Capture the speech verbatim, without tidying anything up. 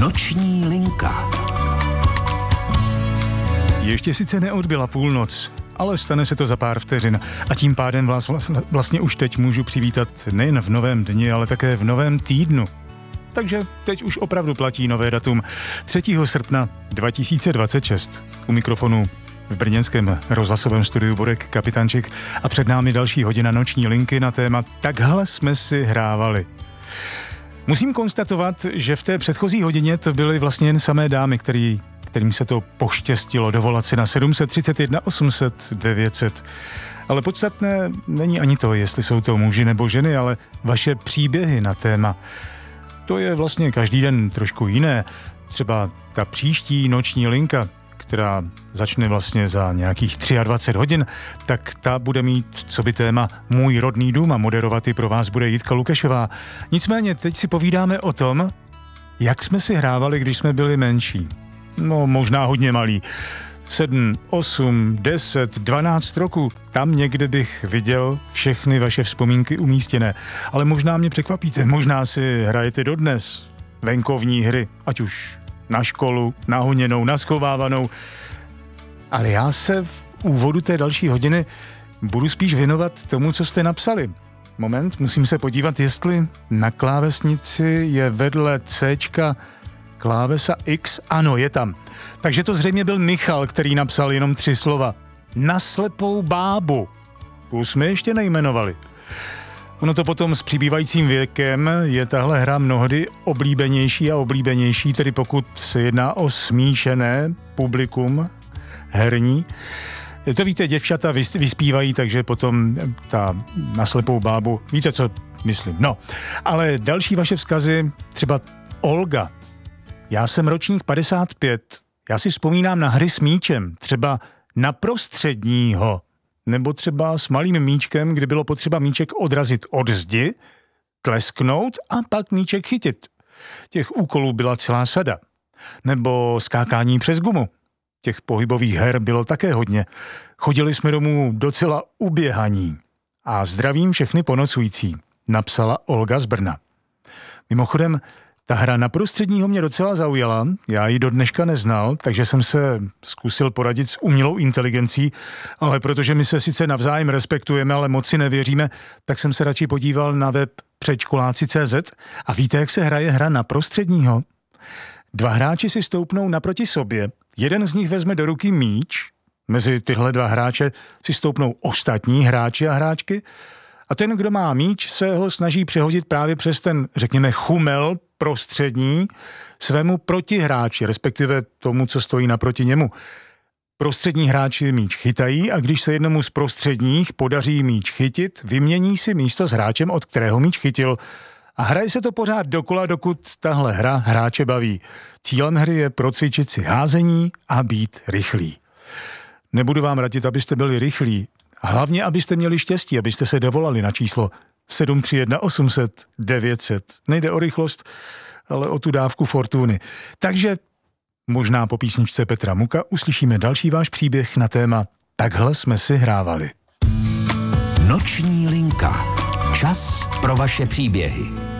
Noční linka. Ještě sice neodbyla půlnoc, ale stane se to za pár vteřin a tím pádem vás vlastně už teď můžu přivítat nejen v novém dni, ale také v novém týdnu. Takže teď už opravdu platí nové datum třetího srpna dva tisíce dvacet šest. U mikrofonu v brněnském rozhlasovém studiu Borek Kapitančík a před námi další hodina noční linky na téma Takhle jsme si hrávali. Musím konstatovat, že v té předchozí hodině to byly vlastně jen samé dámy, který, kterým se to poštěstilo dovolat si na sedm set třicet jedna osm set devět set. Ale podstatné není ani to, jestli jsou to muži nebo ženy, ale vaše příběhy na téma. To je vlastně každý den trošku jiné. Třeba ta příští noční linka, která začne vlastně za nějakých dvacet tři hodin, tak ta bude mít co by téma Můj rodný dům a moderovat i pro vás bude Jitka Lukešová. Nicméně teď si povídáme o tom, jak jsme si hrávali, když jsme byli menší. No možná hodně malí. Sedm, osm, deset, dvanáct roku. Tam někde bych viděl všechny vaše vzpomínky umístěné. Ale možná mě překvapíte, možná si hrajete dodnes venkovní hry, ať už na školu, na honěnou, na schovávanou. Ale já se v úvodu té další hodiny budu spíš věnovat tomu, co jste napsali. Moment, musím se podívat, jestli na klávesnici je vedle Cčka klávesa X. Ano, je tam. Takže to zřejmě byl Michal, který napsal jenom tři slova. Na slepou bábu. Tu jsme ještě nejmenovali. Ono to potom s přibývajícím věkem je tahle hra mnohdy oblíbenější a oblíbenější, tedy pokud se jedná o smíšené publikum herní. To víte, děvčata vyspívají, takže potom ta na slepou bábu, víte, co myslím. No, ale další vaše vzkazy, třeba Olga. Já jsem ročník padesát pět. Já si vzpomínám na hry s míčem, třeba na prostředního, nebo třeba s malým míčkem, kdy bylo potřeba míček odrazit od zdi, tlesknout a pak míček chytit. Těch úkolů byla celá sada. Nebo skákání přes gumu. Těch pohybových her bylo také hodně. Chodili jsme domů docela uběhaní. A zdravím všechny ponocující, napsala Olga z Brna. Mimochodem, ta hra na prostředního mě docela zaujala, já ji do dneška neznal, takže jsem se zkusil poradit s umělou inteligencí, ale protože my se sice navzájem respektujeme, ale moc si nevěříme, tak jsem se radši podíval na web předškoláci tečka cé zet a víte, jak se hraje hra na prostředního? Dva hráči si stoupnou naproti sobě, jeden z nich vezme do ruky míč, mezi tyhle dva hráče si stoupnou ostatní hráči a hráčky a ten, kdo má míč, se ho snaží přehodit právě přes ten, řekněme, chumel prostřední svému protihráči, respektive tomu, co stojí naproti němu. Prostřední hráči míč chytají a když se jednomu z prostředních podaří míč chytit, vymění si místo s hráčem, od kterého míč chytil. A hraje se to pořád dokola, dokud tahle hra hráče baví. Cílem hry je procvičit si házení a být rychlý. Nebudu vám radit, abyste byli rychlí, hlavně abyste měli štěstí, abyste se dovolali na číslo sedm tři jedna osm set devět set. Nejde o rychlost, ale o tu dávku fortuny. Takže možná po písničce Petra Muka uslyšíme další váš příběh na téma Takhle jsme si hrávali. Noční linka. Čas pro vaše příběhy.